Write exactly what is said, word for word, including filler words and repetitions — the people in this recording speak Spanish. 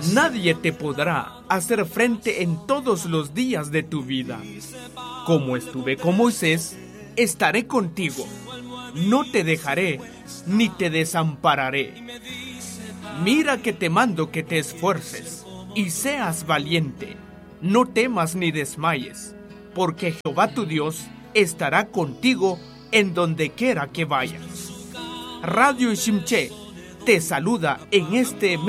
Nadie te podrá hacer frente en todos los días de tu vida. Como estuve con Moisés, estaré contigo. No te dejaré, ni te desampararé. Mira que te mando que te esfuerces, y seas valiente. No temas ni desmayes, porque Jehová tu Dios estará contigo en donde quiera que vayas. Radio Shimche te saluda en este mes.